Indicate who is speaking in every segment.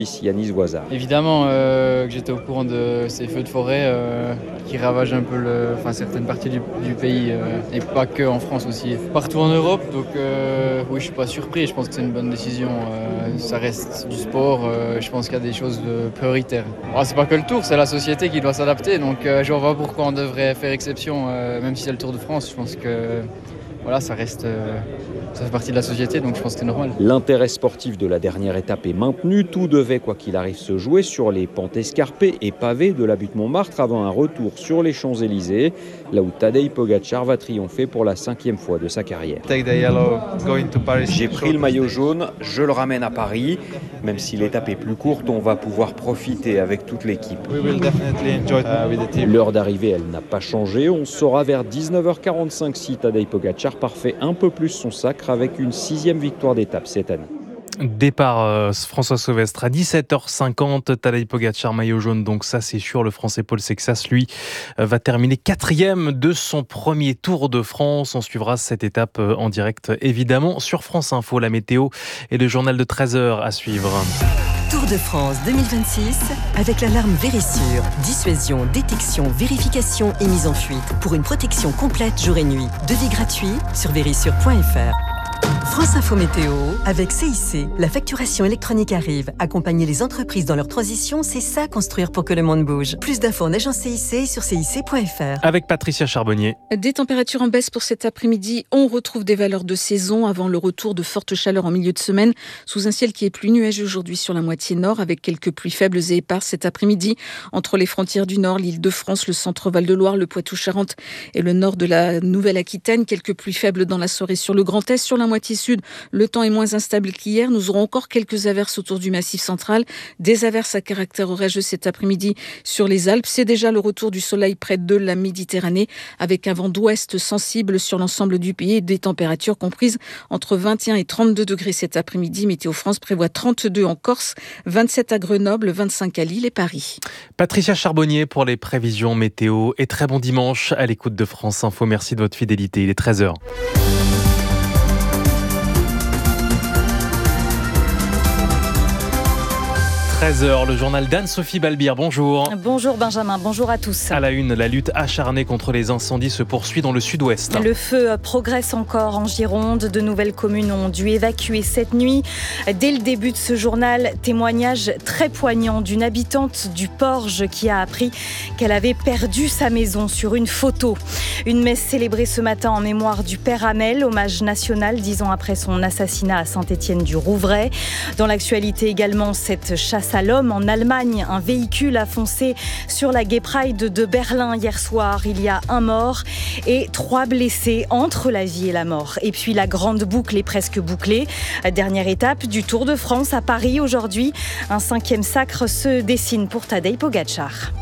Speaker 1: Yanis Voisard.
Speaker 2: Évidemment que j'étais au courant de ces feux de forêt qui ravagent un peu certaines parties du pays et pas que en France aussi, partout en Europe. Donc oui, je suis pas surpris, je pense que c'est une bonne décision. Ça reste du sport, je pense qu'il y a des choses prioritaires. C'est pas que le Tour, c'est la société qui doit s'adapter, donc je vois pas pourquoi on devrait faire exception, même si c'est le Tour de France. Je pense que voilà, ça fait partie de la société, donc je pense que c'est normal.
Speaker 1: L'intérêt sportif de la dernière étape est maintenu. Tout devait, quoi qu'il arrive, se jouer sur les pentes escarpées et pavées de la butte Montmartre avant un retour sur les Champs-Élysées, là où Tadej Pogačar va triompher pour la 5e fois de sa carrière. J'ai pris le maillot jaune, je le ramène à Paris. Même si l'étape est plus courte, on va pouvoir profiter avec toute l'équipe. L'heure d'arrivée, elle n'a pas changé. On saura vers 19h45 si Tadej Pogačar parfait un peu plus son sacre avec une 6e victoire d'étape cette année.
Speaker 3: Départ François Sauvestre à 17h50, Tadej Pogačar maillot jaune, donc ça c'est sûr. Le Français Paul Sexas, lui, va terminer 4e de son premier Tour de France. On suivra cette étape en direct évidemment sur France Info, la météo et le journal de 13h à suivre.
Speaker 4: Tour de France 2026 avec l'alarme Vérissure. Dissuasion, détection, vérification et mise en fuite pour une protection complète jour et nuit. Devis gratuit sur vérissure.fr. France Info Météo avec CIC. La facturation électronique arrive. Accompagner les entreprises dans leur transition, c'est ça construire pour que le monde bouge. Plus d'infos en agence CIC et sur cic.fr.
Speaker 3: Avec Patricia Charbonnier.
Speaker 5: Des températures en baisse pour cet après-midi. On retrouve des valeurs de saison avant le retour de fortes chaleurs en milieu de semaine, sous un ciel qui est plus nuageux aujourd'hui sur la moitié nord, avec quelques pluies faibles et éparses cet après-midi entre les frontières du nord, l'Île-de-France, le centre Val-de-Loire, le Poitou-Charentes et le nord de la Nouvelle-Aquitaine. Quelques pluies faibles dans la soirée sur le Grand Est. Sur la moitié sud, le temps est moins instable qu'hier. Nous aurons encore quelques averses autour du Massif central. Des averses à caractère orageux cet après-midi sur les Alpes. C'est déjà le retour du soleil près de la Méditerranée, avec un vent d'ouest sensible sur l'ensemble du pays et des températures comprises entre 21 et 32 degrés cet après-midi. Météo France prévoit 32 en Corse, 27 à Grenoble, 25 à Lille et Paris.
Speaker 3: Patricia Charbonnier pour les prévisions météo et très bon dimanche à l'écoute de France Info. Merci de votre fidélité. Il est 13h. 13h, le journal d'Anne-Sophie Balbir. Bonjour.
Speaker 6: Bonjour Benjamin, bonjour à tous.
Speaker 3: À la une, la lutte acharnée contre les incendies se poursuit dans le sud-ouest.
Speaker 6: Le feu progresse encore en Gironde. De nouvelles communes ont dû évacuer cette nuit. Dès le début de ce journal, témoignage très poignant d'une habitante du Porge qui a appris qu'elle avait perdu sa maison sur une photo. Une messe célébrée ce matin en mémoire du père Hamel, hommage national 10 ans après son assassinat à Saint-Étienne-du-Rouvray. Dans l'actualité également, cette chasse à l'homme en Allemagne. Un véhicule a foncé sur la Gay Pride de Berlin hier soir. Il y a un mort et 3 blessés entre la vie et la mort. Et puis la grande boucle est presque bouclée. Dernière étape du Tour de France à Paris aujourd'hui. Un 5e sacre se dessine pour Tadej Pogačar.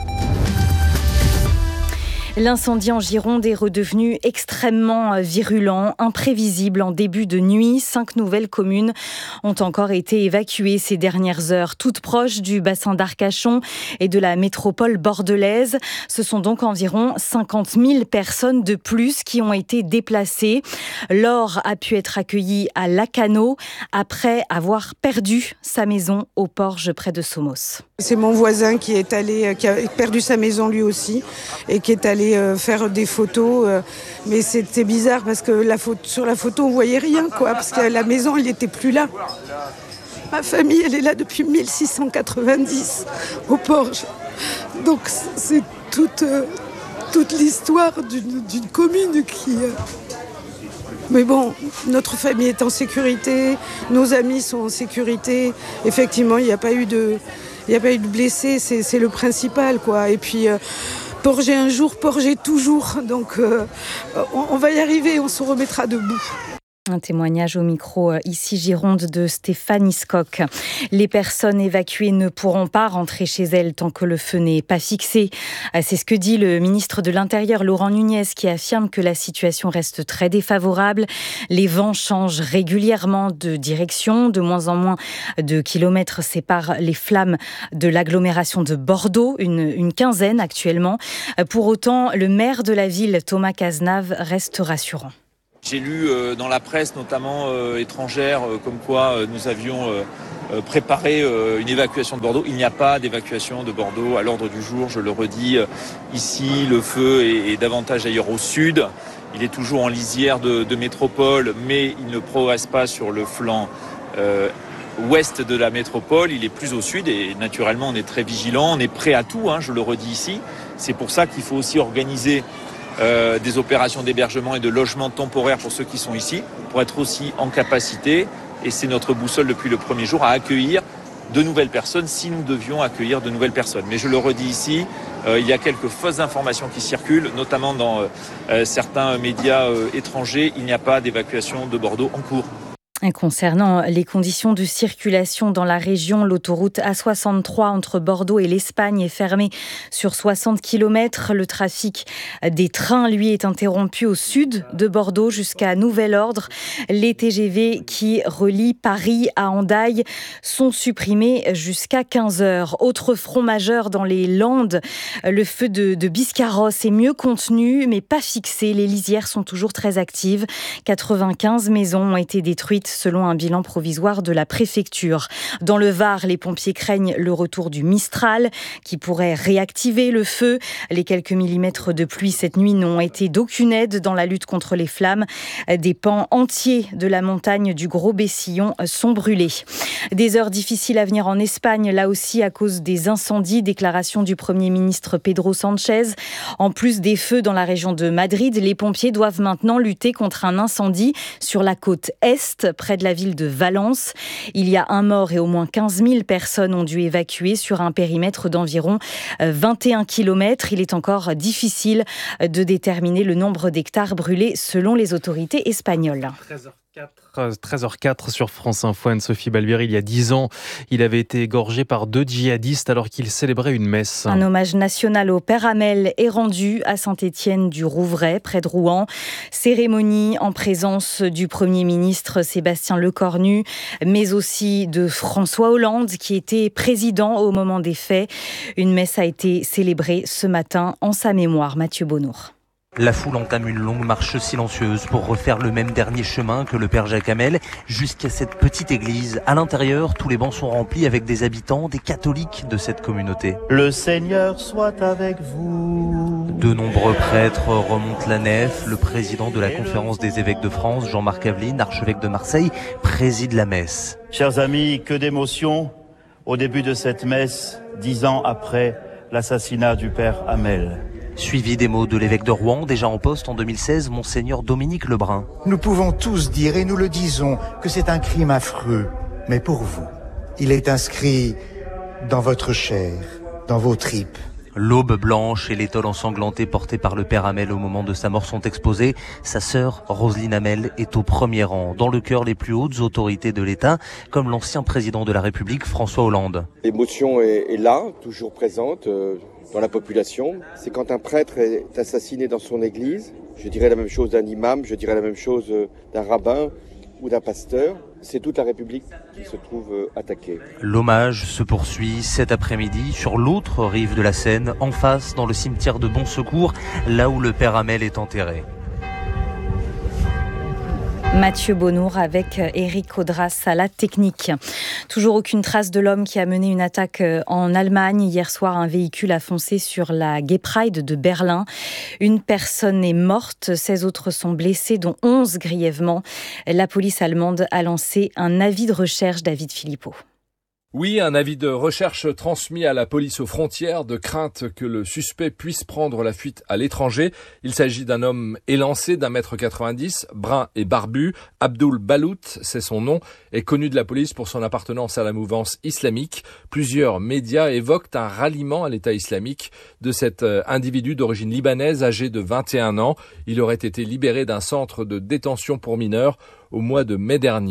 Speaker 6: L'incendie en Gironde est redevenu extrêmement virulent, imprévisible en début de nuit. 5 nouvelles communes ont encore été évacuées ces dernières heures, toutes proches du bassin d'Arcachon et de la métropole bordelaise. Ce sont donc environ 50 000 personnes de plus qui ont été déplacées. Laure a pu être accueillie à Lacanau après avoir perdu sa maison au Porge près de Somos.
Speaker 7: C'est mon voisin qui a perdu sa maison lui aussi et qui est allé faire des photos. Mais c'était bizarre parce que sur la photo on voyait rien, parce que la maison elle n'était plus là. Ma famille elle est là depuis 1690 au Porge. Donc c'est toute l'histoire d'une commune qui... Mais bon, notre famille est en sécurité, nos amis sont en sécurité. Effectivement, il n'y a pas eu de blessés, c'est le principal, Et puis, Porger un jour, Porger toujours. Donc, on va y arriver, on se remettra debout.
Speaker 6: Un témoignage au micro ici Gironde de Stéphane Iscock. Les personnes évacuées ne pourront pas rentrer chez elles tant que le feu n'est pas fixé. C'est ce que dit le ministre de l'Intérieur Laurent Nunez qui affirme que la situation reste très défavorable. Les vents changent régulièrement de direction. De moins en moins de kilomètres séparent les flammes de l'agglomération de Bordeaux, une quinzaine actuellement. Pour autant, le maire de la ville, Thomas Cazenave, reste rassurant.
Speaker 8: J'ai lu dans la presse, notamment étrangère, comme quoi nous avions préparé une évacuation de Bordeaux. Il n'y a pas d'évacuation de Bordeaux à l'ordre du jour, je le redis. Ici, le feu est davantage ailleurs au sud. Il est toujours en lisière de métropole, mais il ne progresse pas sur le flanc ouest de la métropole. Il est plus au sud et naturellement, on est très vigilant. On est prêt à tout, je le redis ici. C'est pour ça qu'il faut aussi organiser des opérations d'hébergement et de logement temporaire pour ceux qui sont ici, pour être aussi en capacité, et c'est notre boussole depuis le premier jour, à accueillir de nouvelles personnes si nous devions accueillir de nouvelles personnes. Mais je le redis ici, il y a quelques fausses informations qui circulent, notamment dans certains médias étrangers. Il n'y a pas d'évacuation de Bordeaux en cours.
Speaker 6: Concernant les conditions de circulation dans la région, l'autoroute A63 entre Bordeaux et l'Espagne est fermée sur 60 km. Le trafic des trains, lui, est interrompu au sud de Bordeaux jusqu'à nouvel ordre. Les TGV qui relient Paris à Hendaye sont supprimés jusqu'à 15h. Autre front majeur dans les Landes, le feu de Biscarrosse est mieux contenu, mais pas fixé. Les lisières sont toujours très actives. 95 maisons ont été détruites selon un bilan provisoire de la préfecture. Dans le Var, les pompiers craignent le retour du Mistral qui pourrait réactiver le feu. Les quelques millimètres de pluie cette nuit n'ont été d'aucune aide dans la lutte contre les flammes. Des pans entiers de la montagne du Gros-Bessillon sont brûlés. Des heures difficiles à venir en Espagne, là aussi à cause des incendies. Déclaration du Premier ministre Pedro Sánchez. En plus des feux dans la région de Madrid, les pompiers doivent maintenant lutter contre un incendie sur la côte Est, près de la ville de Valence. Il y a un mort et au moins 15 000 personnes ont dû évacuer sur un périmètre d'environ 21 km. Il est encore difficile de déterminer le nombre d'hectares brûlés selon les autorités espagnoles.
Speaker 3: 13h04 sur France Info. Anne-Sophie Balbiri, il y a 10 ans, il avait été égorgé par 2 djihadistes alors qu'il célébrait une messe.
Speaker 6: Un hommage national au Père Hamel est rendu à Saint-Étienne-du-Rouvray, près de Rouen. Cérémonie en présence du Premier ministre Sébastien Lecornu, mais aussi de François Hollande, qui était président au moment des faits. Une messe a été célébrée ce matin en sa mémoire. Mathieu Bonnour.
Speaker 9: La foule entame une longue marche silencieuse pour refaire le même dernier chemin que le Père Jacques Hamel jusqu'à cette petite église. À l'intérieur, tous les bancs sont remplis avec des habitants, des catholiques de cette communauté.
Speaker 10: Le Seigneur soit avec vous.
Speaker 9: De nombreux prêtres remontent la nef. Le président de la Conférence des évêques de France, Jean-Marc Aveline, archevêque de Marseille, préside la messe.
Speaker 10: Chers amis, que d'émotions au début de cette messe, 10 ans après l'assassinat du Père Hamel.
Speaker 9: Suivi des mots de l'évêque de Rouen, déjà en poste en 2016, Monseigneur Dominique Lebrun.
Speaker 11: Nous pouvons tous dire, et nous le disons, que c'est un crime affreux. Mais pour vous, il est inscrit dans votre chair, dans vos tripes.
Speaker 9: L'aube blanche et l'étole ensanglantée portée par le Père Hamel au moment de sa mort sont exposées. Sa sœur, Roselyne Hamel, est au premier rang. Dans le cœur, les plus hautes autorités de l'État, comme l'ancien président de la République, François Hollande.
Speaker 12: L'émotion est là, toujours présente dans la population. C'est quand un prêtre est assassiné dans son église. Je dirais la même chose d'un imam, je dirais la même chose d'un rabbin ou d'un pasteur. C'est toute la République qui se trouve attaquée.
Speaker 9: L'hommage se poursuit cet après-midi sur l'autre rive de la Seine, en face dans le cimetière de Bon Secours, là où le Père Hamel est enterré.
Speaker 6: Mathieu Bonnour avec Éric Audras à la technique. Toujours aucune trace de l'homme qui a mené une attaque en Allemagne. Hier soir, un véhicule a foncé sur la Gay Pride de Berlin. Une personne est morte, 16 autres sont blessés, dont 11 grièvement. La police allemande a lancé un avis de recherche. David Philippot.
Speaker 13: Oui, un avis de recherche transmis à la police aux frontières de crainte que le suspect puisse prendre la fuite à l'étranger. Il s'agit d'un homme élancé d'1,90 m, brun et barbu. Abdul Balout, c'est son nom, est connu de la police pour son appartenance à la mouvance islamique. Plusieurs médias évoquent un ralliement à l'État islamique de cet individu d'origine libanaise âgé de 21 ans. Il aurait été libéré d'un centre de détention pour mineurs au mois de mai dernier.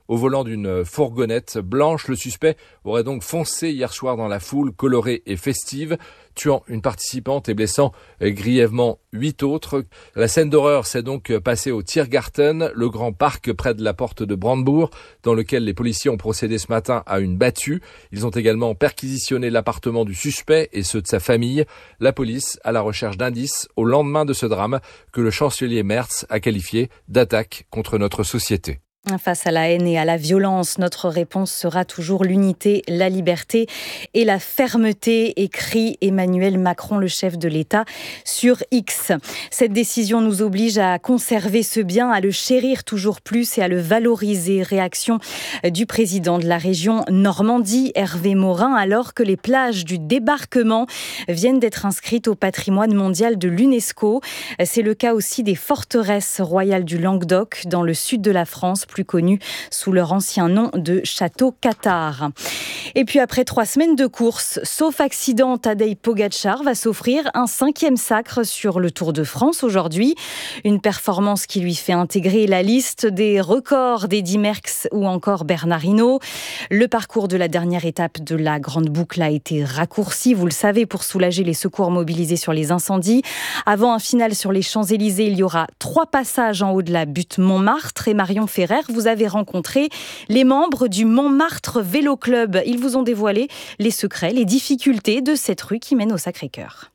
Speaker 13: au volant d'une fourgonnette blanche. Le suspect aurait donc foncé hier soir dans la foule colorée et festive, tuant une participante et blessant grièvement 8 autres. La scène d'horreur s'est donc passée au Tiergarten, le grand parc près de la porte de Brandebourg, dans lequel les policiers ont procédé ce matin à une battue. Ils ont également perquisitionné l'appartement du suspect et ceux de sa famille. La police à la recherche d'indices au lendemain de ce drame que le chancelier Merz a qualifié d'attaque contre notre société.
Speaker 6: Face à la haine et à la violence, notre réponse sera toujours l'unité, la liberté et la fermeté, écrit Emmanuel Macron, le chef de l'État, sur X. Cette décision nous oblige à conserver ce bien, à le chérir toujours plus et à le valoriser. Réaction du président de la région Normandie, Hervé Morin, alors que les plages du débarquement viennent d'être inscrites au patrimoine mondial de l'UNESCO. C'est le cas aussi des forteresses royales du Languedoc, dans le sud de la France, plus connus sous leur ancien nom de Château Cathare. Et puis après 3 semaines de course, sauf accident, Tadej Pogačar va s'offrir un 5e sacre sur le Tour de France aujourd'hui. Une performance qui lui fait intégrer la liste des records d'Eddy Merckx ou encore Bernard Hinault. Le parcours de la dernière étape de la Grande Boucle a été raccourci, vous le savez, pour soulager les secours mobilisés sur les incendies. Avant un final sur les Champs-Élysées, il y aura 3 passages en haut de la butte Montmartre. Et Marion Ferrer, vous avez rencontré les membres du Montmartre Vélo Club. Ils vous ont dévoilé les secrets, les difficultés de cette rue qui mène au Sacré-Cœur.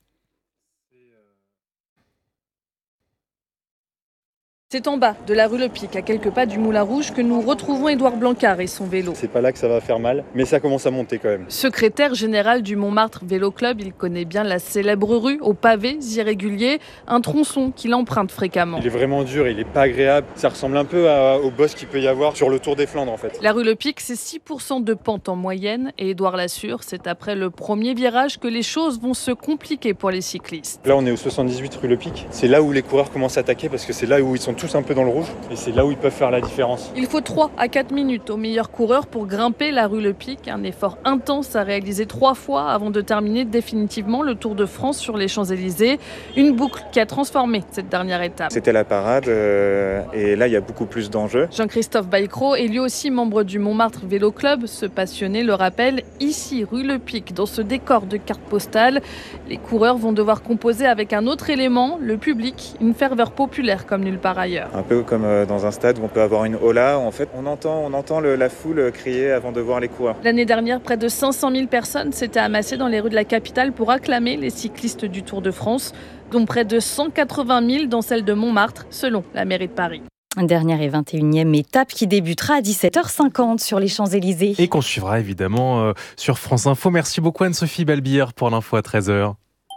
Speaker 14: C'est en bas de la rue Le Pic, à quelques pas du Moulin Rouge, que nous retrouvons Édouard Blancard et son vélo.
Speaker 15: C'est pas là que ça va faire mal, mais ça commence à monter quand même.
Speaker 14: Secrétaire général du Montmartre Vélo Club, il connaît bien la célèbre rue aux pavés irréguliers, un tronçon qu'il emprunte fréquemment.
Speaker 15: Il est vraiment dur, il est pas agréable. Ça ressemble un peu au boss qu'il peut y avoir sur le Tour des Flandres en fait.
Speaker 14: La rue Le Pic, c'est 6% de pente en moyenne et Édouard l'assure, c'est après le premier virage que les choses vont se compliquer pour les cyclistes.
Speaker 15: Là on est au 78 rue Le Pic, c'est là où les coureurs commencent à attaquer parce que c'est là où ils sont tous un peu dans le rouge et c'est là où ils peuvent faire la différence.
Speaker 14: Il faut 3 à 4 minutes aux meilleurs coureurs pour grimper la rue Le Pic, un effort intense à réaliser 3 fois avant de terminer définitivement le Tour de France sur les Champs-Élysées, une boucle qui a transformé cette dernière étape.
Speaker 16: C'était la parade et là il y a beaucoup plus d'enjeux.
Speaker 14: Jean-Christophe Baïcro est lui aussi membre du Montmartre Vélo Club, ce passionné le rappelle, ici rue Le Pic, dans ce décor de carte postale, les coureurs vont devoir composer avec un autre élément, le public, une ferveur populaire comme nulle part ailleurs.
Speaker 16: Un peu comme dans un stade où on peut avoir une hola, en fait on entend la foule crier avant de voir les coureurs.
Speaker 14: L'année dernière, près de 500 000 personnes s'étaient amassées dans les rues de la capitale pour acclamer les cyclistes du Tour de France, dont près de 180 000 dans celle de Montmartre, selon la mairie de Paris.
Speaker 6: Dernière et 21e étape qui débutera à 17h50 sur les Champs-Élysées.
Speaker 3: Et qu'on suivra évidemment sur France Info. Merci beaucoup Anne-Sophie Balbir pour l'info à 13h.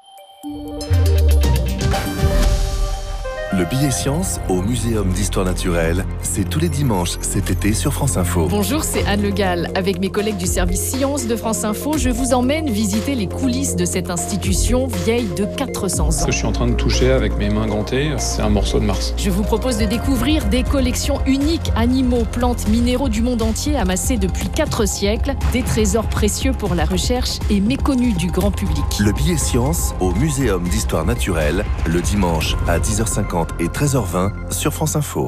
Speaker 17: Le billet science au Muséum d'Histoire Naturelle, c'est tous les dimanches cet été sur France Info.
Speaker 18: Bonjour, c'est Anne Le Gall. Avec mes collègues du service Sciences de France Info, je vous emmène visiter les coulisses de cette institution vieille de 400 ans.
Speaker 19: Ce que je suis en train de toucher avec mes mains gantées, c'est un morceau de Mars.
Speaker 18: Je vous propose de découvrir des collections uniques, animaux, plantes, minéraux du monde entier amassés depuis 4 siècles, des trésors précieux pour la recherche et méconnus du grand public.
Speaker 17: Le billet science au Muséum d'Histoire Naturelle, le dimanche à 10h50 et 13h20 sur France Info.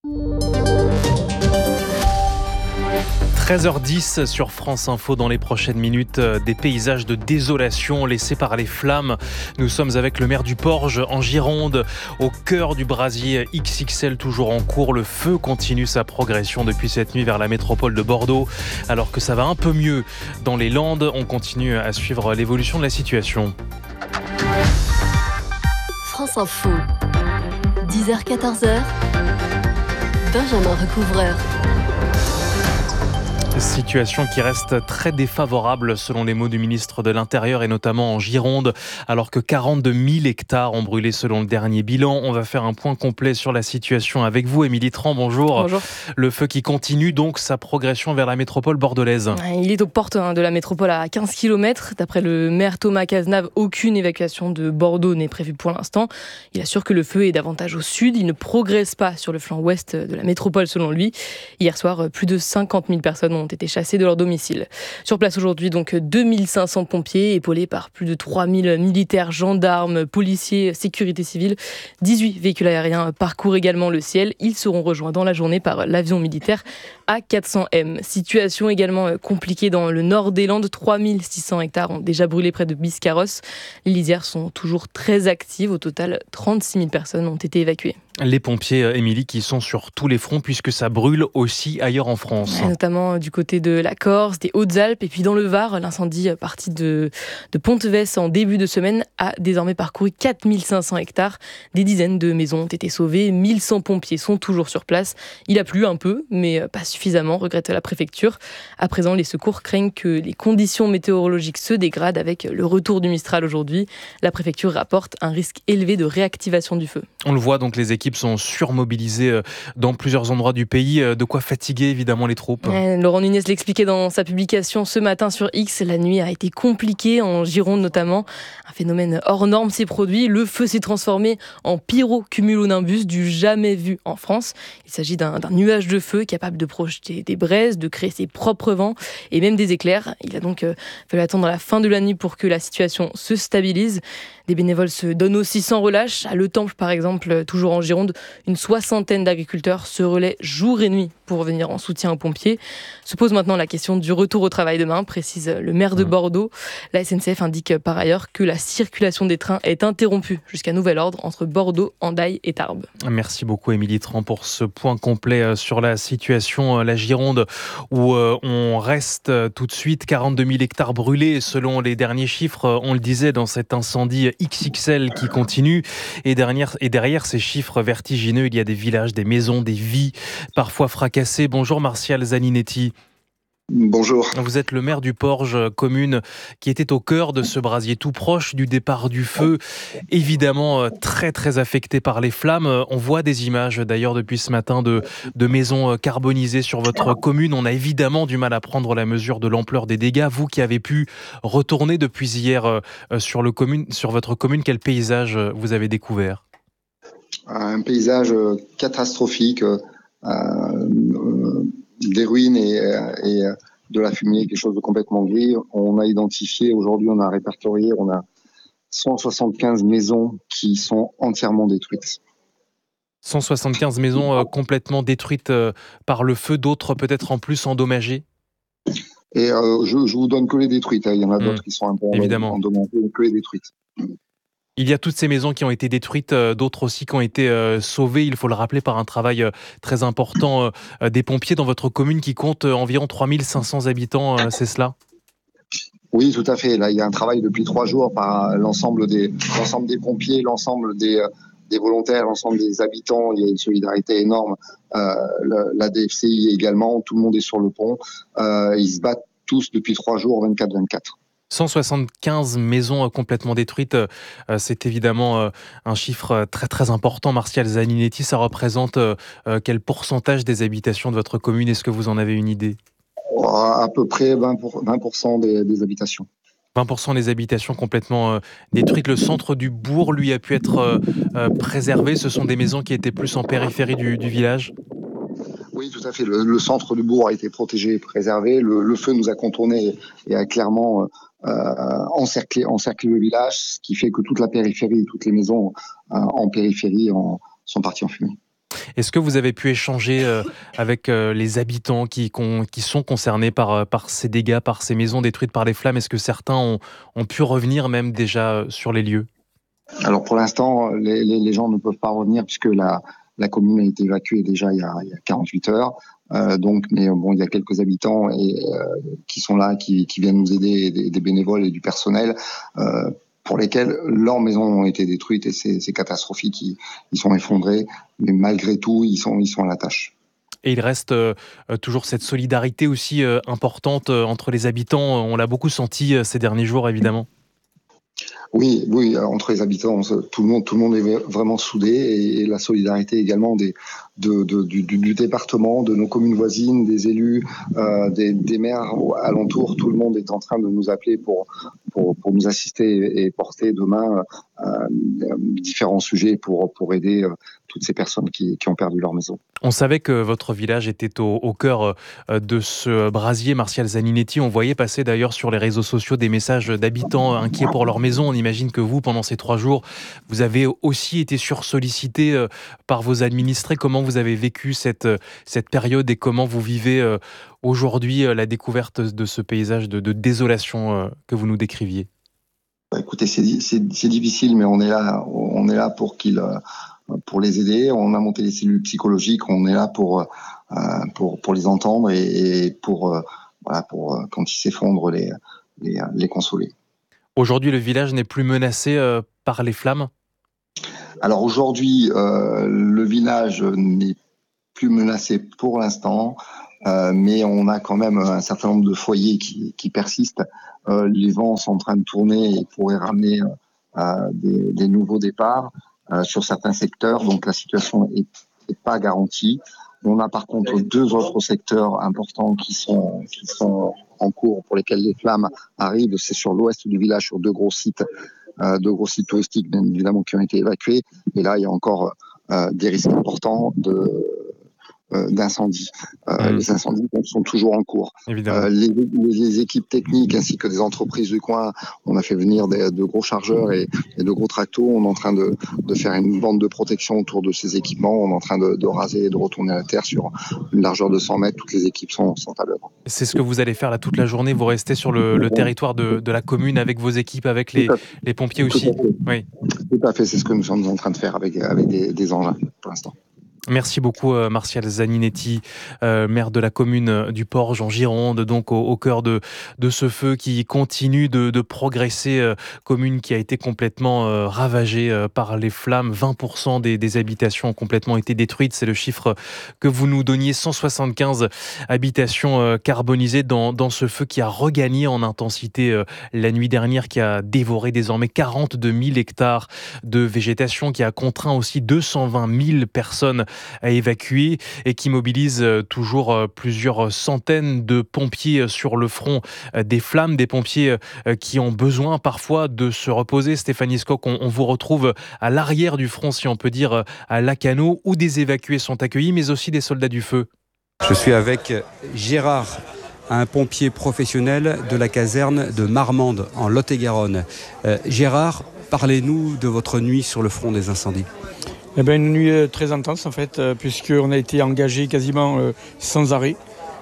Speaker 3: 13h10 sur France Info. Dans les prochaines minutes, des paysages de désolation laissés par les flammes. Nous sommes avec le maire du Porge en Gironde, au cœur du brasier XXL toujours en cours. Le feu continue sa progression depuis cette nuit vers la métropole de Bordeaux. Alors que ça va un peu mieux dans les Landes, on continue à suivre l'évolution de la situation.
Speaker 20: France Info. 10h-14h, Benjamin Recouvreur.
Speaker 3: Situation qui reste très défavorable selon les mots du ministre de l'Intérieur et notamment en Gironde, alors que 42 000 hectares ont brûlé selon le dernier bilan. On va faire un point complet sur la situation avec vous, Émilie Tran, bonjour.
Speaker 21: Bonjour.
Speaker 3: Le feu qui continue donc sa progression vers la métropole bordelaise.
Speaker 21: Il est aux portes de la métropole à 15 km. D'après le maire Thomas Cazenave, aucune évacuation de Bordeaux n'est prévue pour l'instant. Il assure que le feu est davantage au sud. Il ne progresse pas sur le flanc ouest de la métropole selon lui. Hier soir, plus de 50 000 personnes ont été chassés de leur domicile. Sur place aujourd'hui, donc 2500 pompiers, épaulés par plus de 3000 militaires, gendarmes, policiers, sécurité civile. 18 véhicules aériens parcourent également le ciel. Ils seront rejoints dans la journée par l'avion militaire A400M. Situation également compliquée dans le nord des Landes. 3600 hectares ont déjà brûlé près de Biscarrosse. Les lisières sont toujours très actives. Au total, 36 000 personnes ont été évacuées.
Speaker 3: Les pompiers, Émilie, qui sont sur tous les fronts puisque ça brûle aussi ailleurs en France.
Speaker 21: Notamment du côté de la Corse, des Hautes-Alpes et puis dans le Var, l'incendie parti de Ponteves en début de semaine a désormais parcouru 4500 hectares. Des dizaines de maisons ont été sauvées, 1100 pompiers sont toujours sur place. Il a plu un peu, mais pas suffisamment, regrette la préfecture. À présent, les secours craignent que les conditions météorologiques se dégradent avec le retour du Mistral aujourd'hui. La préfecture rapporte un risque élevé de réactivation du feu.
Speaker 3: On le voit, donc les équipes sont surmobilisées dans plusieurs endroits du pays. De quoi fatiguer évidemment les troupes.
Speaker 21: Laurent Nunez l'expliquait dans sa publication ce matin sur X. La nuit a été compliquée en Gironde notamment. Un phénomène hors norme s'est produit. Le feu s'est transformé en pyrocumulonimbus du jamais vu en France. Il s'agit d'un nuage de feu capable de projeter des braises, de créer ses propres vents et même des éclairs. Il a donc fallu attendre la fin de la nuit pour que la situation se stabilise. Des bénévoles se donnent aussi sans relâche. À Le Temple, par exemple, toujours en Gironde, une 60aine d'agriculteurs se relaient jour et nuit pour venir en soutien aux pompiers. Se pose maintenant la question du retour au travail demain, précise le maire de Bordeaux. La SNCF indique par ailleurs que la circulation des trains est interrompue jusqu'à nouvel ordre entre Bordeaux, Hendaye et Tarbes.
Speaker 3: Merci beaucoup Émilie Tran pour ce point complet sur la situation. La Gironde où on reste tout de suite, 42 000 hectares brûlés selon les derniers chiffres. On le disait dans cet incendie XXL qui continue. Et derrière ces chiffres vertigineux, il y a des villages, des maisons, des vies parfois fracassées. Bonjour Martial Zaninetti.
Speaker 2: Bonjour.
Speaker 3: Vous êtes le maire du Porge, commune qui était au cœur de ce brasier, tout proche du départ du feu, évidemment très très affecté par les flammes. On voit des images d'ailleurs depuis ce matin de maisons carbonisées sur votre commune. On a évidemment du mal à prendre la mesure de l'ampleur des dégâts. Vous qui avez pu retourner depuis hier sur votre commune, quel paysage vous avez découvert ?
Speaker 2: Un paysage catastrophique. Des ruines et de la fumée, quelque chose de complètement gris. On a identifié, aujourd'hui on a répertorié, on a 175 maisons qui sont entièrement détruites.
Speaker 3: 175 maisons complètement détruites par le feu, d'autres peut-être en plus endommagées ?
Speaker 2: Et je vous donne que les détruites, il y en a d'autres qui sont un peu endommagées, que les détruites.
Speaker 3: Il y a toutes ces maisons qui ont été détruites, d'autres aussi qui ont été sauvées, il faut le rappeler, par un travail très important des pompiers dans votre commune qui compte environ 3500 habitants, c'est cela ?
Speaker 2: Oui, tout à fait. Là, il y a un travail depuis 3 jours par l'ensemble des pompiers, l'ensemble des volontaires, l'ensemble des habitants. Il y a une solidarité énorme. La DFCI également, tout le monde est sur le pont. Ils se battent tous depuis 3 jours, 24/24.
Speaker 3: 175 maisons complètement détruites, c'est évidemment un chiffre très très important. Martial Zaninetti, ça représente quel pourcentage des habitations de votre commune ? Est-ce que vous en avez une idée ?
Speaker 2: À peu près 20% des habitations.
Speaker 3: 20% des habitations complètement détruites. Le centre du bourg, lui, a pu être préservé. Ce sont des maisons qui étaient plus en périphérie du village ?
Speaker 2: Oui, tout à fait. Le centre du bourg a été protégé et préservé. Le feu nous a contournés et a clairement encerclé le village, ce qui fait que toute la périphérie, toutes les maisons en périphérie sont parties en fumée.
Speaker 3: Est-ce que vous avez pu échanger avec les habitants qui sont concernés par ces dégâts, par ces maisons détruites par les flammes ? Est-ce que certains ont pu revenir même déjà sur les lieux ?
Speaker 2: Alors pour l'instant, les gens ne peuvent pas revenir puisque la commune a été évacuée déjà il y a 48 heures. Mais bon, il y a quelques habitants qui sont là, qui viennent nous aider, des bénévoles et du personnel, pour lesquels leurs maisons ont été détruites et c'est catastrophique. Ils sont effondrés, mais malgré tout, ils sont à la tâche.
Speaker 3: Et il reste toujours cette solidarité aussi importante entre les habitants. On l'a beaucoup senti ces derniers jours, évidemment.
Speaker 2: Oui, entre les habitants, tout le monde est vraiment soudé et la solidarité également du département, de nos communes voisines, des élus, des maires alentours. Tout le monde est en train de nous appeler pour pour nous assister et porter demain différents sujets pour aider toutes ces personnes qui ont perdu leur maison.
Speaker 3: On savait que votre village était au cœur de ce brasier. Martial Zaninetti, on voyait passer d'ailleurs sur les réseaux sociaux des messages d'habitants inquiets pour leur maison. On imagine que vous, pendant ces 3 jours, vous avez aussi été sursollicité par vos administrés. Comment vous avez vécu cette période et comment vous vivez aujourd'hui la découverte de ce paysage de désolation que vous nous décriviez?
Speaker 2: Écoutez, c'est difficile, mais on est là pour les aider. On a monté les cellules psychologiques. On est là pour les entendre et pour quand ils s'effondrent les consoler.
Speaker 3: Aujourd'hui, le village n'est plus menacé par les flammes?
Speaker 2: Alors aujourd'hui, le village n'est plus menacé pour l'instant, mais on a quand même un certain nombre de foyers qui persistent. Les vents sont en train de tourner et pourraient ramener des nouveaux départs sur certains secteurs, donc la situation est pas garantie. On a par contre 2 autres secteurs importants qui sont en cours, pour lesquels les flammes arrivent. C'est sur l'ouest du village, sur 2 gros sites touristiques, bien évidemment, qui ont été évacués. Et là, il y a encore des risques importants d'incendie. Les incendies sont toujours en cours. Les équipes techniques ainsi que des entreprises du coin, on a fait venir de gros chargeurs et de gros tractos. On est en train de faire une bande de protection autour de ces équipements. On est en train de raser et de retourner la terre sur une largeur de 100 mètres. Toutes les équipes sont à l'œuvre.
Speaker 3: C'est ce que vous allez faire là toute la journée. Vous restez sur le territoire de la commune avec vos équipes, avec les pompiers aussi. Oui.
Speaker 2: Tout à fait, c'est ce que nous sommes en train de faire avec des engins pour l'instant.
Speaker 3: Merci beaucoup Martial Zaninetti, maire de la commune du Porge en Gironde, donc au cœur de ce feu qui continue de progresser, commune qui a été complètement ravagée par les flammes. 20% des habitations ont complètement été détruites, c'est le chiffre que vous nous donniez. 175 habitations carbonisées dans ce feu qui a regagné en intensité la nuit dernière, qui a dévoré désormais 42 000 hectares de végétation, qui a contraint aussi 220 000 personnes à évacuer et qui mobilise toujours plusieurs centaines de pompiers sur le front des flammes, des pompiers qui ont besoin parfois de se reposer. Stéphanie Skock, on vous retrouve à l'arrière du front, si on peut dire, à Lacanau, où des évacués sont accueillis, mais aussi des soldats du feu.
Speaker 1: Je suis avec Gérard, un pompier professionnel de la caserne de Marmande, en Lot-et-Garonne. Gérard, parlez-nous de votre nuit sur le front des incendies.
Speaker 22: Une nuit très intense en fait, puisqu'on a été engagé quasiment sans arrêt.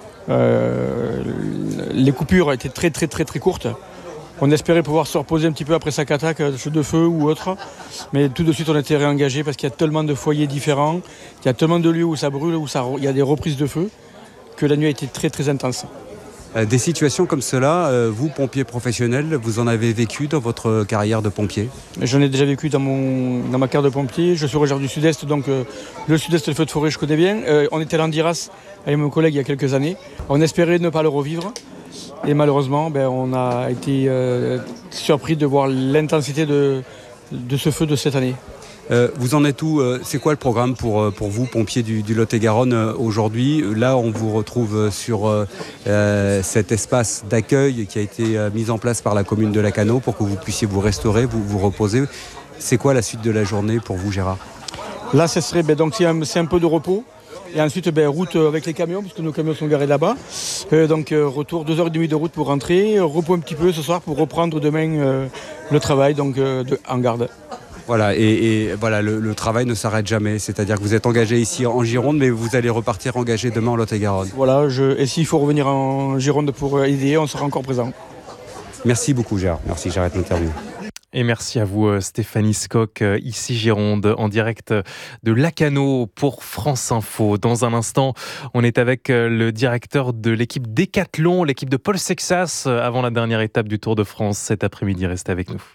Speaker 22: Les coupures étaient très très très très courtes. On espérait pouvoir se reposer un petit peu après chaque attaque de feu ou autre, mais tout de suite on a été réengagé parce qu'il y a tellement de foyers différents, il y a tellement de lieux où ça brûle, il y a des reprises de feu, que la nuit a été très très intense.
Speaker 1: Des situations comme cela, vous, pompier professionnel, vous en avez vécu dans votre carrière de pompier?
Speaker 22: J'en ai déjà vécu dans ma carrière de pompier. Je suis originaire du Sud-Est, donc le Sud-Est, le feu de forêt, je connais bien. On était à l'Andiras avec mon collègue il y a quelques années. On espérait ne pas le revivre. Et malheureusement, on a été surpris de voir l'intensité de ce feu de cette année.
Speaker 1: Vous en êtes où? C'est quoi le programme pour vous, pompiers du Lot-et-Garonne, aujourd'hui? Là, on vous retrouve sur cet espace d'accueil qui a été mis en place par la commune de Lacanau pour que vous puissiez vous restaurer, vous reposer. C'est quoi la suite de la journée pour vous, Gérard?
Speaker 22: Là, ce serait c'est un peu de repos. Et ensuite, route avec les camions, puisque nos camions sont garés là-bas. Donc, retour 2h30 de route pour rentrer. Repos un petit peu ce soir pour reprendre demain le travail en garde.
Speaker 1: Voilà, et voilà, le travail ne s'arrête jamais. C'est-à-dire que vous êtes engagé ici en Gironde, mais vous allez repartir engagé demain en Lot-et-Garonne.
Speaker 22: Voilà, et s'il faut revenir en Gironde pour aider, on sera encore présent.
Speaker 1: Merci beaucoup, Gérard. Merci, j'arrête l'interview.
Speaker 3: Et merci à vous Stéphanie Skock, ici Gironde, en direct de Lacanau pour France Info. Dans un instant, on est avec le directeur de l'équipe Décathlon, l'équipe de Paul Sexas, avant la dernière étape du Tour de France cet après-midi. Restez avec nous.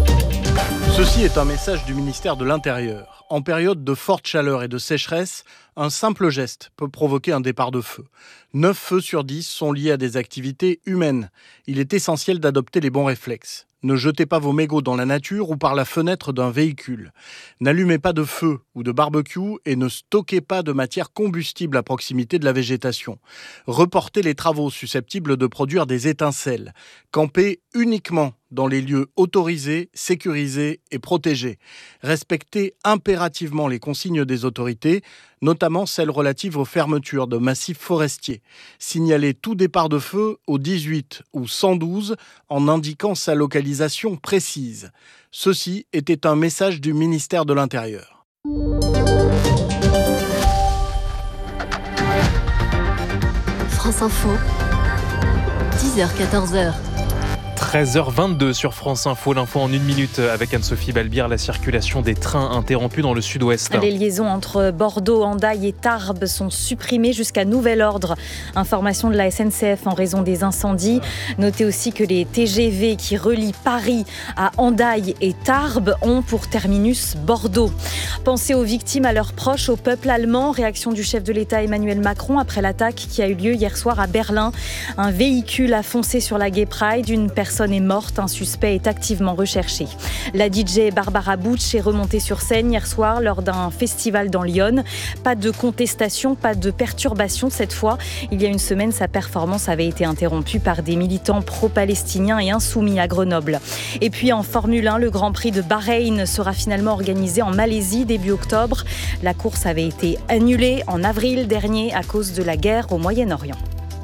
Speaker 23: Ceci est un message du ministère de l'Intérieur. En période de forte chaleur et de sécheresse,
Speaker 4: Un simple geste peut provoquer un départ de feu. 9 feux sur 10 sont liés à des activités humaines. Il est essentiel d'adopter les bons réflexes. Ne jetez pas vos mégots dans la nature ou par la fenêtre d'un véhicule. N'allumez pas de feu ou de barbecue et ne stockez pas de matière combustible à proximité de la végétation. Reportez les travaux susceptibles de produire des étincelles. Campez uniquement dans les lieux autorisés, sécurisés et protégés. Respectez impérativement les consignes des autorités, notamment celles relatives aux fermetures de massifs forestiers. Signalez tout départ de feu au 18 ou 112 en indiquant sa localisation précise. Ceci était un message du ministère de l'Intérieur.
Speaker 20: France Info, 10h-14h.
Speaker 3: 13h22 sur France Info, l'info en 1 minute avec Anne-Sophie Balbir, la circulation des trains interrompue dans le sud-ouest.
Speaker 6: Les liaisons entre Bordeaux, Hendaye et Tarbes sont supprimées jusqu'à nouvel ordre. Information de la SNCF en raison des incendies. Notez aussi que les TGV qui relient Paris à Hendaye et Tarbes ont pour terminus Bordeaux. Pensez aux victimes, à leurs proches, au peuple allemand. Réaction du chef de l'État Emmanuel Macron après l'attaque qui a eu lieu hier soir à Berlin. Un véhicule a foncé sur la Gay Pride. Une personne est morte, un suspect est activement recherché. La DJ Barbara Butch est remontée sur scène hier soir lors d'un festival dans Lyon. Pas de contestation, pas de perturbation cette fois. Il y a une semaine, sa performance avait été interrompue par des militants pro-palestiniens et insoumis à Grenoble. Et puis en Formule 1, le Grand Prix de Bahreïn sera finalement organisé en Malaisie début octobre. La course avait été annulée en avril dernier à cause de la guerre au Moyen-Orient.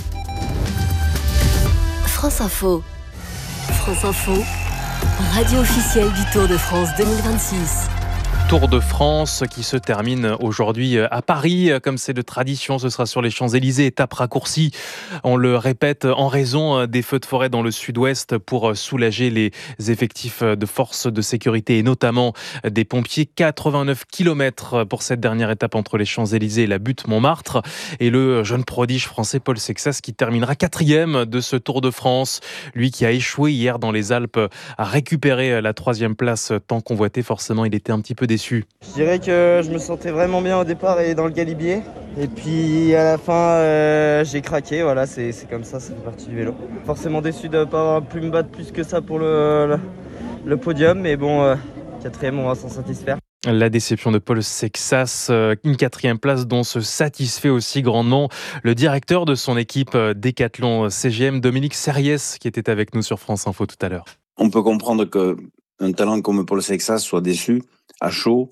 Speaker 20: France Info. France Info, radio officielle du Tour de France 2026.
Speaker 3: Tour de France qui se termine aujourd'hui à Paris, comme c'est de tradition. Ce sera sur les Champs-Élysées, étape raccourcie, on le répète, en raison des feux de forêt dans le sud-ouest pour soulager les effectifs de forces de sécurité et notamment des pompiers. 89 km pour cette dernière étape entre les Champs-Élysées et la butte Montmartre. Et le jeune prodige français Paul Sexas qui terminera 4e de ce Tour de France. Lui qui a échoué hier dans les Alpes à récupérer la 3e place tant convoitée. Forcément, il était un petit peu déçu.
Speaker 5: Je dirais que je me sentais vraiment bien au départ et dans le galibier. Et puis à la fin, j'ai craqué. Voilà, c'est comme ça fait partie du vélo. Forcément déçu de ne pas avoir pu me battre plus que ça pour le podium. Mais bon, 4e, on va s'en satisfaire.
Speaker 3: La déception de Paul Sexas, une 4e place dont se satisfait aussi grandement le directeur de son équipe Décathlon CGM, Dominique Serriès, qui était avec nous sur France Info tout à l'heure.
Speaker 23: On peut comprendre qu'un talent comme Paul Sexas soit déçu à chaud.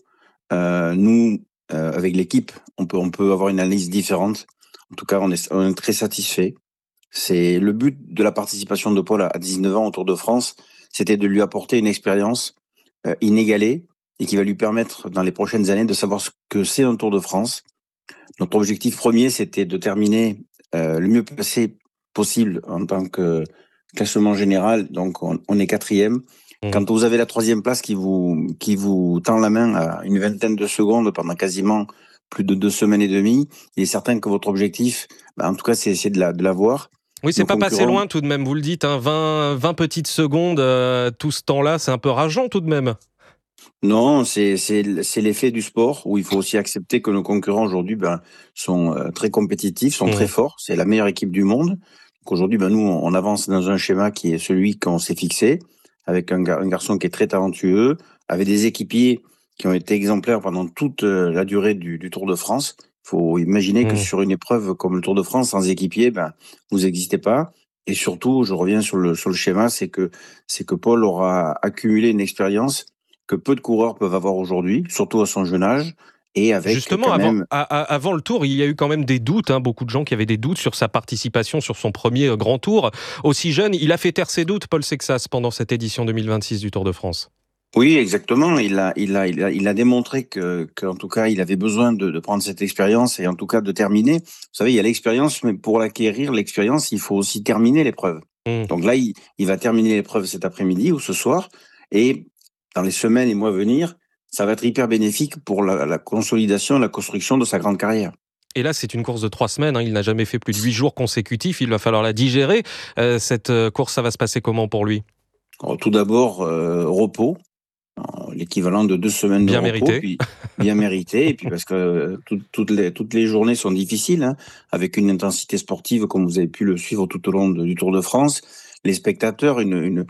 Speaker 23: Nous, avec l'équipe, on peut avoir une analyse différente. En tout cas, on est très satisfait. C'est le but de la participation de Paul à 19 ans au Tour de France, c'était de lui apporter une expérience inégalée et qui va lui permettre dans les prochaines années de savoir ce que c'est un Tour de France. Notre objectif premier, c'était de terminer le mieux placé possible en tant que classement général. Donc, on est 4e. Quand vous avez la 3e place qui vous tend la main à une vingtaine de secondes pendant quasiment plus de 2 semaines et demie, il est certain que votre objectif, en tout cas, c'est essayer de l'avoir.
Speaker 24: Oui, c'est pas passé loin tout de même, vous le dites, 20 petites secondes, tout ce temps-là, c'est un peu rageant tout de même.
Speaker 23: Non, c'est l'effet du sport où il faut aussi accepter que nos concurrents aujourd'hui sont très compétitifs, sont très forts. C'est la meilleure équipe du monde. Donc aujourd'hui, nous, on avance dans un schéma qui est celui qu'on s'est fixé, avec un garçon qui est très talentueux, avec des équipiers qui ont été exemplaires pendant toute la durée du Tour de France. Il faut imaginer que sur une épreuve comme le Tour de France, sans équipier, vous n'existez pas. Et surtout, je reviens sur le schéma, c'est que Paul aura accumulé une expérience que peu de coureurs peuvent avoir aujourd'hui, surtout à son jeune âge. Et avec
Speaker 24: justement, avant le Tour, il y a eu quand même des doutes, beaucoup de gens qui avaient des doutes sur sa participation sur son premier grand Tour. Aussi jeune, il a fait taire ses doutes, Paul Sexas, pendant cette édition 2026 du Tour de France.
Speaker 23: Oui, exactement. Il a démontré qu'en tout cas, il avait besoin de prendre cette expérience et en tout cas de terminer. Vous savez, il y a l'expérience, mais pour l'acquérir, l'expérience, il faut aussi terminer l'épreuve. Donc là, il va terminer l'épreuve cet après-midi ou ce soir. Et dans les semaines et mois à venir, ça va être hyper bénéfique pour la consolidation, la construction de sa grande carrière.
Speaker 24: Et là, c'est une course de 3 semaines. Il n'a jamais fait plus de 8 jours consécutifs. Il va falloir la digérer. Cette course, ça va se passer comment pour lui ?
Speaker 23: Alors, tout d'abord, repos. l'équivalent de 2 semaines de
Speaker 24: bien
Speaker 23: repos.
Speaker 24: Mérité.
Speaker 23: Puis, bien mérité. Et puis parce que toutes les journées sont difficiles, hein, avec une intensité sportive comme vous avez pu le suivre tout au long du Tour de France. Les spectateurs, une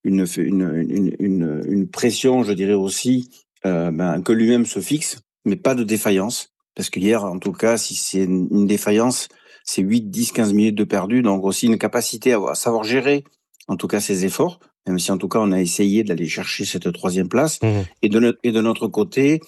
Speaker 23: pression, je dirais aussi, que lui-même se fixe, mais pas de défaillance. Parce qu'hier, en tout cas, si c'est une défaillance, c'est 8, 10, 15 minutes de perdu. Donc aussi une capacité à savoir gérer, en tout cas, ses efforts. Même si, en tout cas, on a essayé d'aller chercher cette 3e place. Mmh. Et de notre côté,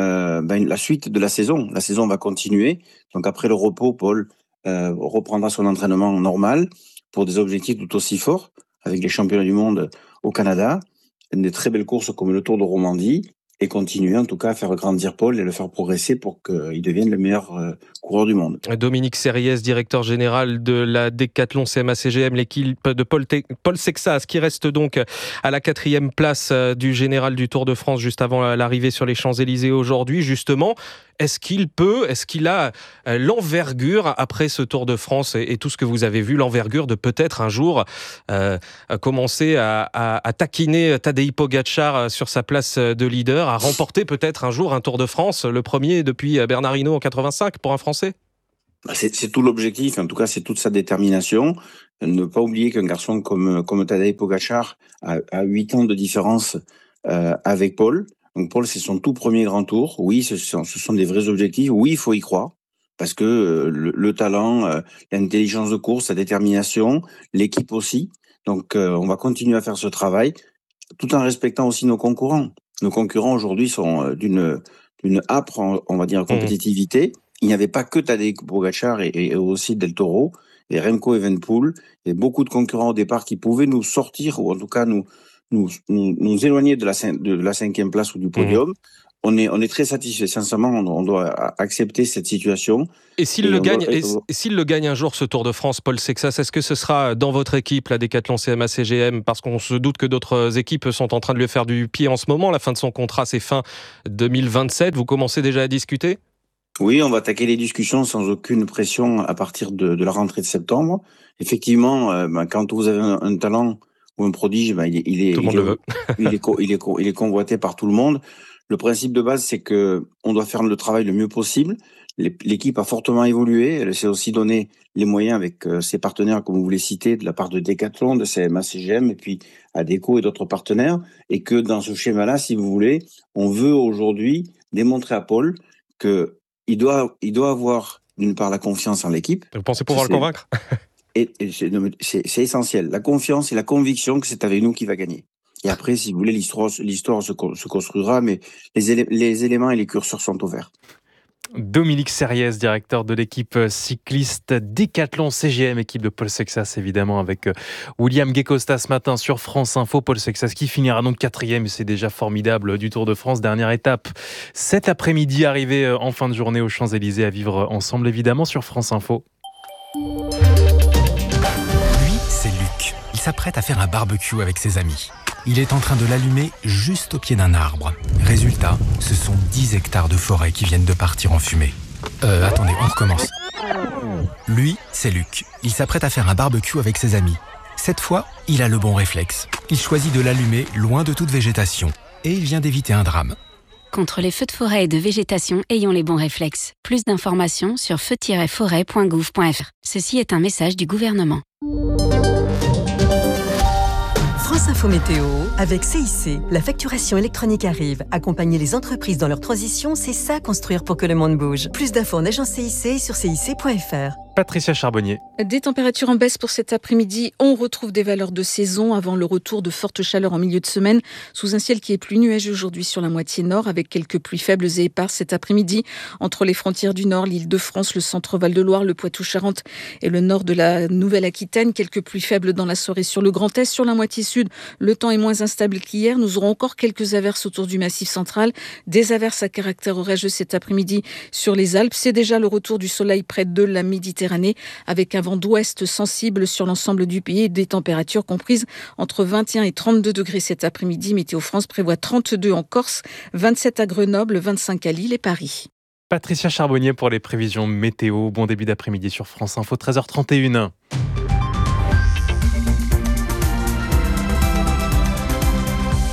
Speaker 23: la suite de la saison. La saison va continuer. Donc après le repos, Paul reprendra son entraînement normal pour des objectifs tout aussi forts, avec les championnats du monde au Canada, des très belles courses comme le Tour de Romandie, et continuer en tout cas à faire grandir Paul et le faire progresser pour qu'il devienne le meilleur coureur du monde.
Speaker 24: Dominique Serriès, directeur général de la Décathlon CMA-CGM, l'équipe de Paul Sexas, qui reste donc à la 4e place du général du Tour de France juste avant l'arrivée sur les Champs-Élysées aujourd'hui. Justement, est-ce qu'il a l'envergure après ce Tour de France et tout ce que vous avez vu, l'envergure de peut-être un jour commencer à taquiner Tadej Pogačar sur sa place de leader, à remporter peut-être un jour un Tour de France, le premier depuis Bernard Hinault en 85 pour un Français?
Speaker 23: C'est tout l'objectif, en tout cas c'est toute sa détermination. Ne pas oublier qu'un garçon comme Tadej Pogačar a 8 ans de différence avec Paul. Donc Paul, c'est son tout premier grand tour. Oui, ce sont des vrais objectifs. Oui, il faut y croire. Parce que le talent, l'intelligence de course, la détermination, l'équipe aussi. Donc on va continuer à faire ce travail, tout en respectant aussi nos concurrents. Nos concurrents aujourd'hui sont d'une âpre, on va dire, compétitivité. Il n'y avait pas que Tadej Pogačar et aussi Del Toro, et Remco Evenepoel, et beaucoup de concurrents au départ qui pouvaient nous sortir, ou en tout cas nous éloigner de la 5e place ou du podium. On est très satisfait. Sincèrement, on doit accepter cette situation.
Speaker 24: Et s'il le gagne un jour, ce Tour de France, Paul Sexas, est-ce que ce sera dans votre équipe, la Décathlon CMA-CGM? Parce qu'on se doute que d'autres équipes sont en train de lui faire du pied en ce moment. La fin de son contrat, c'est fin 2027. Vous commencez déjà à discuter?
Speaker 23: Oui, on va attaquer les discussions sans aucune pression à partir de la rentrée de septembre. Effectivement, quand vous avez un talent ou un prodige, il est convoité par tout le monde. Le principe de base, c'est que on doit faire le travail le mieux possible. L'équipe a fortement évolué. Elle s'est aussi donné les moyens avec ses partenaires, comme vous les citez, de la part de Décathlon, de CMA-CGM, et puis Adecco et d'autres partenaires. Et que dans ce schéma-là, si vous voulez, on veut aujourd'hui démontrer à Paul que il doit avoir, d'une part, la confiance en l'équipe.
Speaker 24: Vous pensez pouvoir le convaincre?
Speaker 23: Et c'est essentiel. La confiance et la conviction que c'est avec nous qu'il va gagner. Et après, si vous voulez, l'histoire se construira, mais les éléments et les curseurs sont ouverts.
Speaker 3: Dominique Serriès, directeur de l'équipe cycliste Décathlon CGM, équipe de Paul Sexas évidemment, avec William Guécosta ce matin sur France Info. Paul Sexas qui finira donc 4e, et c'est déjà formidable, du Tour de France. Dernière étape cet après-midi, arrivé en fin de journée aux Champs-Élysées, à vivre ensemble évidemment sur France Info.
Speaker 7: Lui, c'est Luc. Il s'apprête à faire un barbecue avec ses amis. Il est en train de l'allumer juste au pied d'un arbre. Résultat, ce sont 10 hectares de forêt qui viennent de partir en fumée. Attendez, on recommence. Lui, c'est Luc. Il s'apprête à faire un barbecue avec ses amis. Cette fois, il a le bon réflexe. Il choisit de l'allumer loin de toute végétation. Et il vient d'éviter un drame.
Speaker 8: Contre les feux de forêt et de végétation, ayons les bons réflexes. Plus d'informations sur feu-forêt.gouv.fr. Ceci est un message du gouvernement.
Speaker 10: France Info Météo, avec CIC. La facturation électronique arrive. Accompagner les entreprises dans leur transition, c'est ça, construire pour que le monde bouge. Plus d'infos en agence CIC et sur cic.fr.
Speaker 3: Patricia Charbonnier.
Speaker 11: Des températures en baisse pour cet après-midi. On retrouve des valeurs de saison avant le retour de fortes chaleurs en milieu de semaine, sous un ciel qui est plus nuageux aujourd'hui sur la moitié nord, avec quelques pluies faibles et éparses cet après-midi entre les frontières du nord, l'Île-de-France, le centre Val-de-Loire, le Poitou-Charentes et le nord de la Nouvelle-Aquitaine. Quelques pluies faibles dans la soirée sur le Grand Est. Sur la moitié sud, le temps est moins instable qu'hier. Nous aurons encore quelques averses autour du Massif central. Des averses à caractère orageux cet après-midi sur les Alpes. C'est déjà le retour du soleil près de la Méditerranée, avec un vent d'ouest sensible sur l'ensemble du pays et des températures comprises entre 21 et 32 degrés cet après-midi. Météo France prévoit 32 en Corse, 27 à Grenoble, 25 à Lille et Paris.
Speaker 3: Patricia Charbonnier pour les prévisions météo. Bon début d'après-midi sur France Info, 13h31.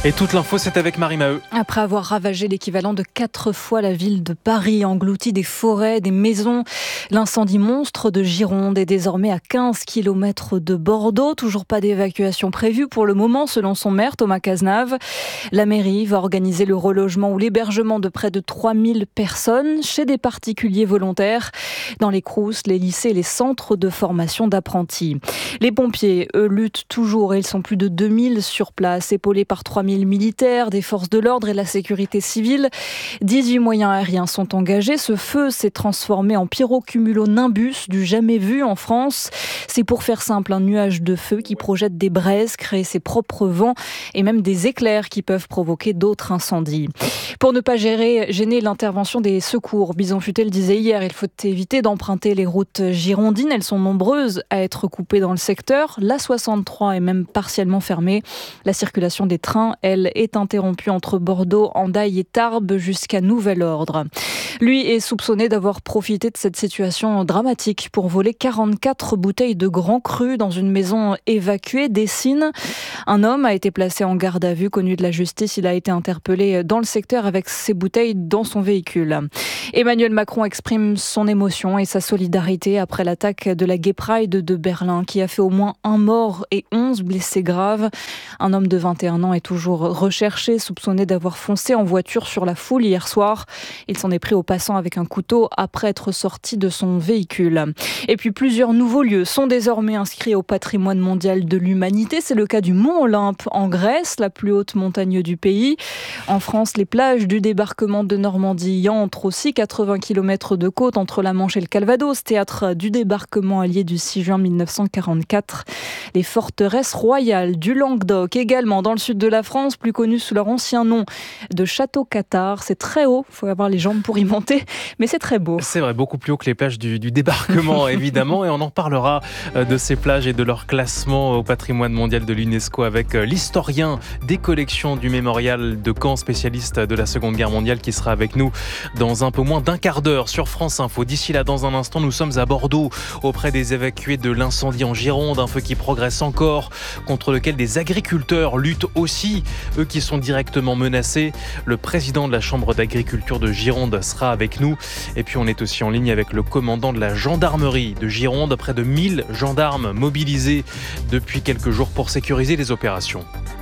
Speaker 3: Et toute l'info, c'est avec Marie Maheu.
Speaker 11: Après avoir ravagé l'équivalent de 4 fois la ville de Paris, englouti des forêts, des maisons, l'incendie monstre de Gironde est désormais à 15 km de Bordeaux. Toujours pas d'évacuation prévue pour le moment, selon son maire Thomas Cazenave. La mairie va organiser le relogement ou l'hébergement de près de 3000 personnes chez des particuliers volontaires dans les crous, les lycées et les centres de formation d'apprentis. Les pompiers, eux, luttent toujours. Ils sont plus de 2000 sur place, épaulés par 3000 militaires, des forces de l'ordre et la sécurité civile. 18 moyens aériens sont engagés. Ce feu s'est transformé en pyrocumulonimbus du jamais vu en France. C'est pour faire simple un nuage de feu qui projette des braises, crée ses propres vents et même des éclairs qui peuvent provoquer d'autres incendies. Pour ne pas gêner l'intervention des secours, Bison Futé le disait hier, il faut éviter d'emprunter les routes girondines. Elles sont nombreuses à être coupées dans le secteur. La 63 est même partiellement fermée. La circulation des trains, elle, est interrompue entre Bordeaux, Hendaye et Tarbes jusqu'à nouvel ordre. Lui est soupçonné d'avoir profité de cette situation dramatique pour voler 44 bouteilles de Grand Cru dans une maison évacuée d'Essines. Un homme a été placé en garde à vue, connu de la justice. Il a été interpellé dans le secteur avec ces bouteilles dans son véhicule. Emmanuel Macron exprime son émotion et sa solidarité après l'attaque de la Gay Pride de Berlin qui a fait au moins 1 mort et 11 blessés graves. Un homme de 21 ans est toujours recherché, soupçonné d'avoir foncé en voiture sur la foule hier soir. Il s'en est pris aux passants avec un couteau après être sorti de son véhicule. Et puis plusieurs nouveaux lieux sont désormais inscrits au patrimoine mondial de l'humanité. C'est le cas du Mont Olympe en Grèce, la plus haute montagne du pays. En France, les plages du débarquement de Normandie y entrent aussi. 80 km de côte entre la Manche et le Calvados, théâtre du débarquement allié du 6 juin 1944. Les forteresses royales du Languedoc, également dans le sud de la France, plus connues sous leur ancien nom de Château Cathare. C'est très haut, il faut avoir les jambes pour y monter, mais c'est très beau.
Speaker 3: C'est vrai, beaucoup plus haut que les plages du débarquement, évidemment, et on en parlera de ces plages et de leur classement au patrimoine mondial de l'UNESCO avec l'historien des collections du mémorial de Caen, spécialiste de la Seconde Guerre mondiale, qui sera avec nous dans un peu moins d'un quart d'heure sur France Info. D'ici là, dans un instant, nous sommes à Bordeaux, auprès des évacués de l'incendie en Gironde, un feu qui progresse encore, contre lequel des agriculteurs luttent aussi, eux qui sont directement menacés. Le président de la Chambre d'agriculture de Gironde sera avec nous. Et puis on est aussi en ligne avec le commandant de la gendarmerie de Gironde, près de 1000 gendarmes mobilisés depuis quelques jours pour sécuriser les opérations.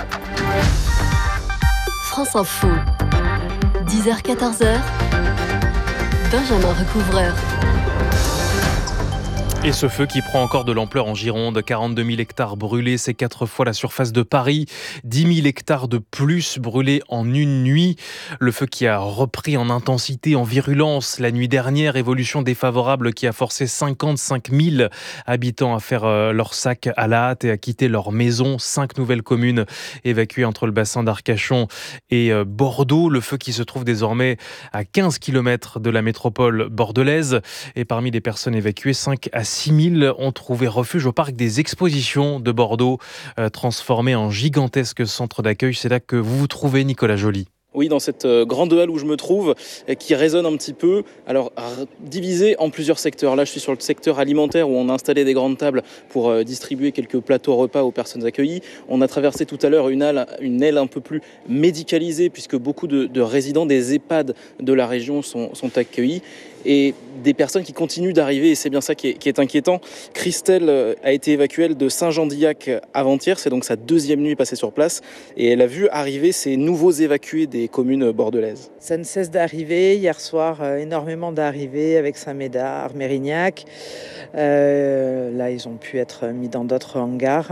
Speaker 20: France Info, 10h-14h, Benjamin Recouvreur.
Speaker 3: Et ce feu qui prend encore de l'ampleur en Gironde, 42 000 hectares brûlés, c'est 4 fois la surface de Paris, 10 000 hectares de plus brûlés en une nuit. Le feu qui a repris en intensité, en virulence la nuit dernière, évolution défavorable qui a forcé 55 000 habitants à faire leur sac à la hâte et à quitter leur maison. 5 nouvelles communes évacuées entre le bassin d'Arcachon et Bordeaux. Le feu qui se trouve désormais à 15 km de la métropole bordelaise. Et parmi les personnes évacuées, 5 à 6 000 ont trouvé refuge au parc des expositions de Bordeaux, transformé en gigantesque centre d'accueil. C'est là que vous vous trouvez, Nicolas Joly.
Speaker 9: Oui, dans cette grande halle où je me trouve, qui résonne un petit peu, alors divisée en plusieurs secteurs. Là, je suis sur le secteur alimentaire où on a installé des grandes tables pour distribuer quelques plateaux repas aux personnes accueillies. On a traversé tout à l'heure une aile un peu plus médicalisée puisque beaucoup de résidents des EHPAD de la région sont accueillis. Et des personnes qui continuent d'arriver, et c'est bien ça qui est inquiétant. Christelle a été évacuée de Saint-Jean-d'Illac avant-hier, c'est donc sa 2e nuit passée sur place, et elle a vu arriver ces nouveaux évacués des communes bordelaises.
Speaker 12: Ça ne cesse d'arriver, hier soir énormément d'arrivées avec Saint-Médard, Mérignac. Là ils ont pu être mis dans d'autres hangars,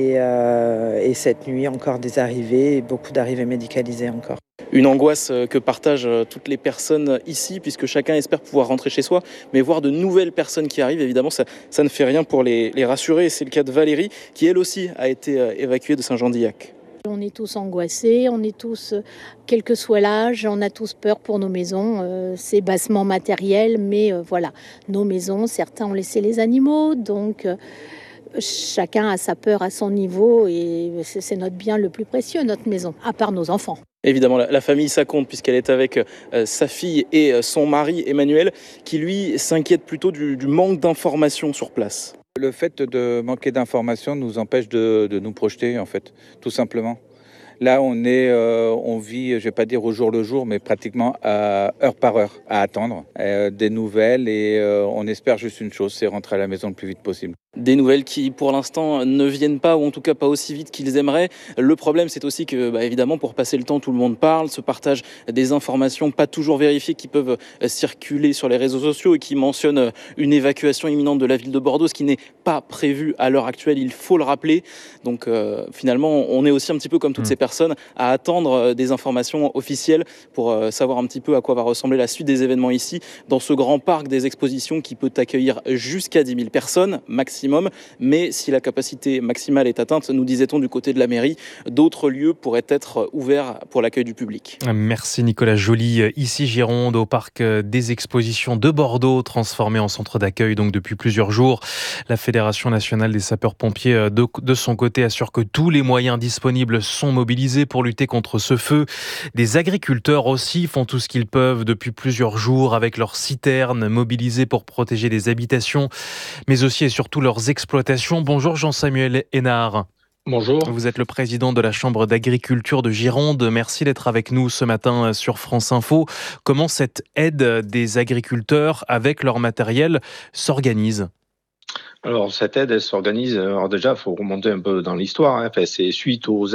Speaker 12: et cette nuit encore des arrivées, et beaucoup d'arrivées médicalisées encore.
Speaker 9: Une angoisse que partagent toutes les personnes ici, puisque chacun espère pouvoir rentrer chez soi, mais voir de nouvelles personnes qui arrivent, évidemment, ça ne fait rien pour les rassurer. C'est le cas de Valérie, qui elle aussi a été évacuée de Saint-Jean-d'Illac.
Speaker 13: On est tous angoissés, on est tous, quel que soit l'âge, on a tous peur pour nos maisons. C'est bassement matériel, mais voilà, nos maisons, certains ont laissé les animaux, donc chacun a sa peur à son niveau, et c'est notre bien le plus précieux, notre maison, à part nos enfants.
Speaker 9: Évidemment, la famille, ça compte, puisqu'elle est avec sa fille et son mari, Emmanuel, qui lui s'inquiète plutôt du manque d'informations sur place.
Speaker 15: Le fait de manquer d'informations nous empêche de nous projeter, en fait, tout simplement.
Speaker 14: Là, on vit, je ne vais pas dire au jour le jour, mais pratiquement heure par heure à attendre des nouvelles et on espère juste une chose, c'est rentrer à la maison le plus vite possible.
Speaker 9: Des nouvelles qui, pour l'instant, ne viennent pas, ou en tout cas pas aussi vite qu'ils aimeraient. Le problème, c'est aussi que, évidemment, pour passer le temps, tout le monde parle, se partage des informations pas toujours vérifiées qui peuvent circuler sur les réseaux sociaux et qui mentionnent une évacuation imminente de la ville de Bordeaux, ce qui n'est pas prévu à l'heure actuelle, il faut le rappeler. Donc, finalement, on est aussi un petit peu comme toutes ces personnes à attendre des informations officielles pour savoir un petit peu à quoi va ressembler la suite des événements ici, dans ce grand parc des expositions qui peut accueillir jusqu'à 10 000 personnes, maximum. Mais si la capacité maximale est atteinte, nous disait-on du côté de la mairie, d'autres lieux pourraient être ouverts pour l'accueil du public.
Speaker 3: Merci Nicolas Joly. Ici Gironde, au parc des expositions de Bordeaux, transformé en centre d'accueil donc depuis plusieurs jours. La Fédération nationale des sapeurs-pompiers de son côté assure que tous les moyens disponibles sont mobilisés pour lutter contre ce feu. Des agriculteurs aussi font tout ce qu'ils peuvent depuis plusieurs jours avec leurs citernes mobilisées pour protéger des habitations, mais aussi et surtout leurs exploitations. Bonjour Jean-Samuel Hénard.
Speaker 15: Bonjour.
Speaker 3: Vous êtes le président de la Chambre d'agriculture de Gironde. Merci d'être avec nous ce matin sur France Info. Comment cette aide des agriculteurs avec leur matériel s'organise ?
Speaker 15: Alors cette aide, elle s'organise. Alors déjà, il faut remonter un peu dans l'histoire. C'est suite aux